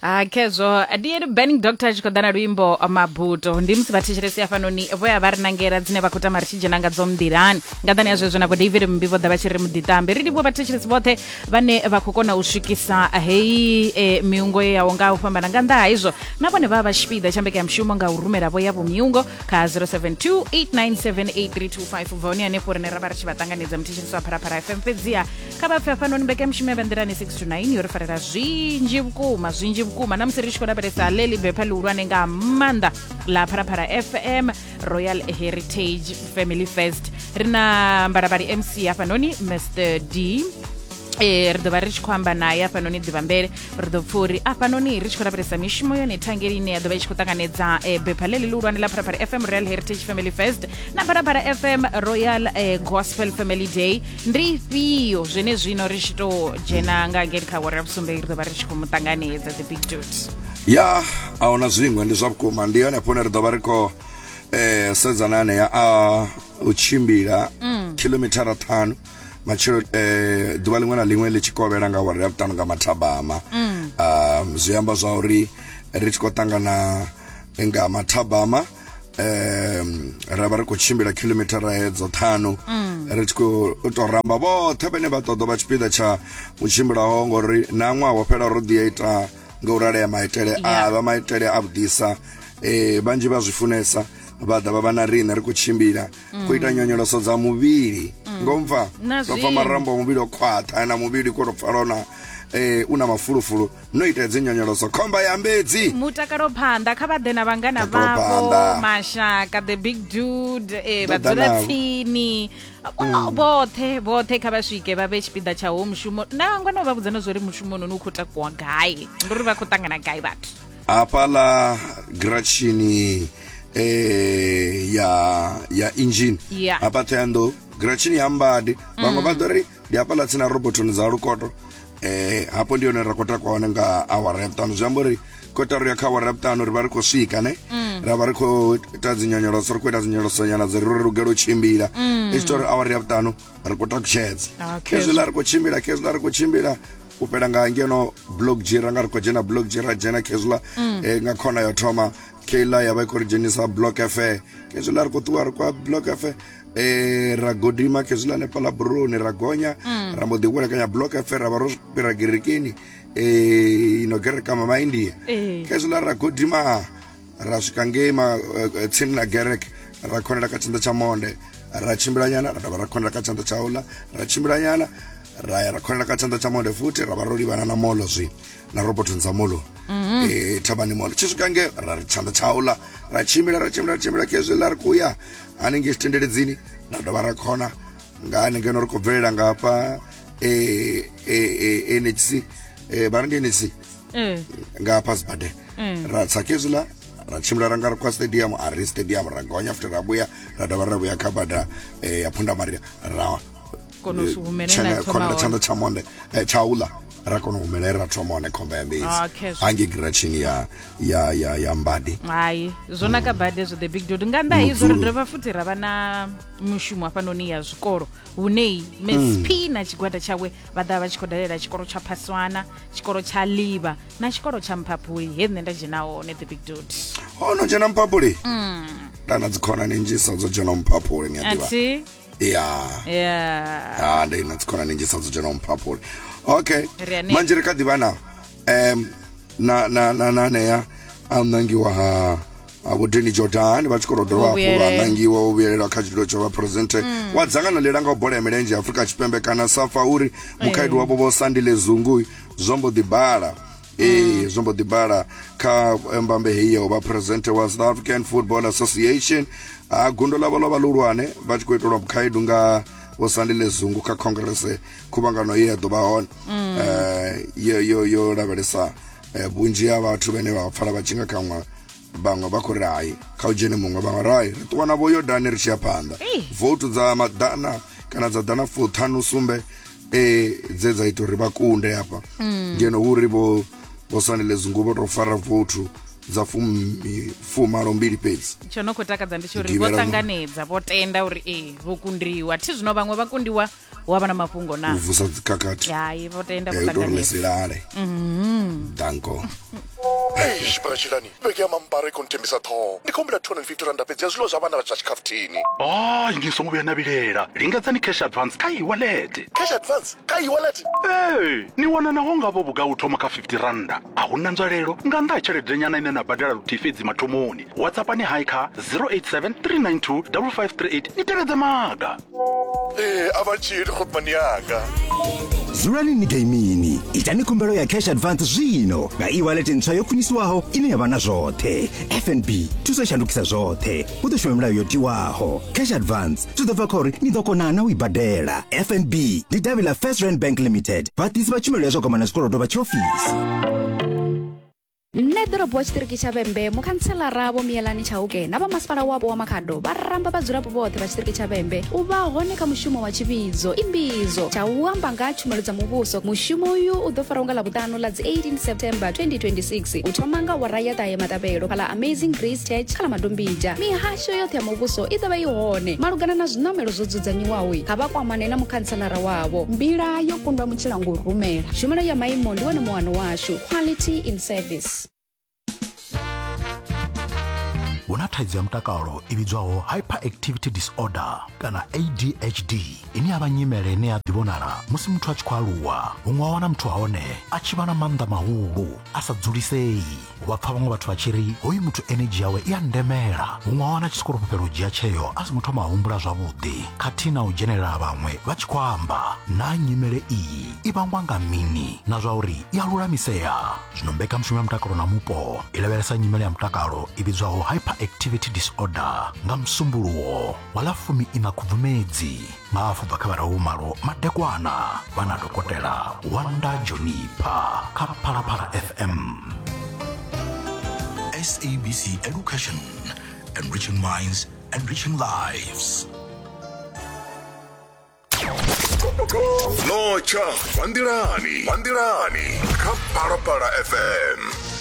Kezo adiye banning doctor chikodana rwimbo mabuto ndimsi vatichiresi afanoni voya vari nangera dzine vakuta mari chijenanga dzomdirani ngadani yazvezvo nako David Mbivo davachiri muditambe ridipo vatichiresi vothe vane vakukona usvikisa hei miungo yawo ngaufamba nanganda izvo navone vava vachipida chambeke ya mshumo ngaurumira vo yavo miungo ka 072897832 vaonia neforenera vari chivatanganidza mutichiresi waparapara FM pedziya kavafe afanoni mbeke mshumo yavandirani 6 to 9 yorifarira zvinji vukuma namusi richikodaperesa leli bhepa liurwa nenga amanda la parapara FM Royal Heritage Family Fest rina mbarabari MC afanoni Mr. D ridova richikwamba naye afanoni dzivambere ridopfuri afanoni richikodaperesa mishumo yo netangeri ine yadova ichikotanganedza bhepa leli liurwa nela parapara FM Royal Heritage Family Fest na parapara FM Royal Gospel Family Day ndrifiyo zvene zvino richitojena ngangeri kawara yapusumbe ridova richikomutanganedza the big dudes ya aona zvingwe ndi zvabukuma ndiyone pone ridova riko sedzanane ya uchimbira kilometera 5 machiro duva limwe na limwe lichikovera nga wari yaputano nga mathabama zviyamba zvauri richikotangana nga mathabama rava ri kuchimbira kilometera hedzo 5 richikutoramba vothe vene vatodo vachipida cha uchimbiraho ngori namwa wopera rodiaita ngauraleya maitele ava maitele avudisa vanji vazvifunesa vada vava na rina ri kuchimbira kuita nyonyoloso dza muviri ngomva rofa marambo muviri okhwata na muviri korofalona una mafulufulu noita dzinyonyoloso khomba ya mbedzi mutakaro phanda khavadena vangana vavo mashaka the big dude vadzula tsini vothe khavasvike vave chipida chawo mushumo nangwana vavudzana zvori mushumo nonu ukutakuwa gai ndori vakutangana gai vathu apala grachini ya engine apatendo grachini yambadi vamwe vadori ndiapala tsina robotoni za rukoto hapo ndio nerakota kwaone nga awara yaptano zvambori kotaro yakawara yaptano rivari kusvika ne ravari kuitadzinyonyoroso rikuita zinyonyoroso nyana dzeruri rugero chimbira ichitori awara yaptano rikota kuchedza kezvila ri kuchimbira kupera nga ngeno blog jira nga rikojena blog jira jena kezvila nga khona yotoma keila yava ikorijenisa block FM kezvila rikutuwa rikwa block FM ragodima kezvila nepala bruni ragonya ramodiwera kanya block FM ravarospira girikini inogereka mama India kezvila ragodima rasvika ngema tsini na gerek rakonera kachinda chamonde rachimbira nyana rakonera kachinda chaula rachimbira nyana raya rakonera kachinda chamonde futi ravarorivana na molo zvi na robot nzamolo tabani molo chisvikange rachanda chaula rachimbira kezvila rikuya anenge chitenderedzini nadova rakona ngaanenge norikubverera ngapa NHC barandi NHC ngapa zibade ratsakezvila rachimbira ranga rikwa stadium ari stadium ragonya futi rabuya radava rabuya kabada yapunda mari rawa chanda chamonde chaula rakono umelera tomone komba ya mbezi angi grachini ya mbadi hai zona kabade zo the big dude nganda izo ndreva futi ravana mushumo afanoni ya zvikoro unei mesp na chigwada chawe vada vachikodalela chikoro cha Paswana chikoro cha Liva na chikoro cha Mpapuri hedne ndajinawo ne the big dude ono jena Mpapuri dana dzikhona nenjisa zo jena Mpapuri ngiyadiva yeah ndai natsikhona nenjisa zo jena Mpapuri okay manje rekadivana na ya amnangiwa abudeni Jordan vachikorodorwa hapo anangiwa ubiyelera kachiro cho presenter wadzangana leranga bola ya milenje Afrika chipembe kana Safauri mukaidi wabo bosandile zungu Zombo Dibala Zombo Dibala ka mbambe hiyo ba presenter wa South African Football Association gundo labo lurwane vachikoitwa mukaidi nga osandile zungu ka congress kubangano ye dobaon yo raveresa bunji ya vhathu vene vapfala vachinga kamwa bangwe vakurai kaujene mungwe bangarai twana boyo dani richia panda vote za madana kana za dana futhanu sumbe dzedza itori vakunde apa ngeno uri bosandile zungu votofara vote za fumaro mbili pezi chonoko takadza ndichori votanganedza votenda uri vokundriwa tizvino vamwe vakundiwa waba na mafhungo na uvusa dzikakati ya ivo tenda kuhlanganisa danko Shibashilani, beke amambare kontembisa tho. Ndikombela 250 rand apedza zvilo zvavana vachikaftini. Ngisongobuya nabilela. Lingatsani cash advance kai wallet. Cash advance? Kai wallet? Hey, ni wana na honga bobu ga uthoma ka 50 rand. Ahuna nzwalelo nganda tshelede nyana ine na badala lutifedzi mathomoni. WhatsApp ni haika 0873925538 nitevedza maga. Avachiri khotmani yanga. Zulani ni gamini. Itani kumbelo ya cash advance zvino. Nga e-wallet ntswa yokuniswaho ine yabana zothe. FNB tusashandukisa zothe. Utoshwemla yotiwaho. Cash advance tudovakori nidokonana uibadela. FNB ni Davila First Rand Bank Limited. Participa chimelo yazo kama na skoro ba chofisi. Nedorobo wa chitiriki Bembe mukhanselara vo Mielani Chauke na vamasipala wavo wa Makhado varamba vadzulapo vothe va chitiriki Bembe uva hone ka mushumo wa chividzo imbizo chauamba nga tshumelo dza muvhuso. Mushumo uyu u ḓo fara unga lavutanu la dzi 18 September 2026 u thomanga wa rayata ya matapelo khala Amazing Grace Church khala Madombija. Mihasho yothe ya muvhuso i ḓo vha i hone malugana na zwiṋamelo zwo dzudzanyiwaho kha vha kwamane na mukhanselara wavo. Mbila yo kundwa mutshilanga u rumela tshumelo ya maimo ndi wone muwano washu, quality in service. Unathaidzi ya mtakalo ibidzwaho hyperactivity disorder kana ADHD ini abanyimele ne adibonala musi muthu achikwaluwa ungwawana muthu aone achibana manda mahulu asadzulise wapfa vamwe vathu vachiri hoyu muthu energy yawe iyandemera ungwawana chisikorophero jia cheyo asi muthu mahumbula zvavudi katina ujenerera vamwe vachikwamba na nyimele iyi ivangwa nga mini na zvauri yalulamiseya zvinombeka mushumo ya mtakalo na mupo ileveresa nyimele ya mtakalo ibidzwaho hyperactivity disorder nga msumbuluwo wala 10 kubvumedzi maafu bakavara umaro madekwana vana dokotela Wanda Jonipa Kapalapala FM. SABC Education, enriching minds, enriching lives. Nocha, Bandirani, Kapalapala FM.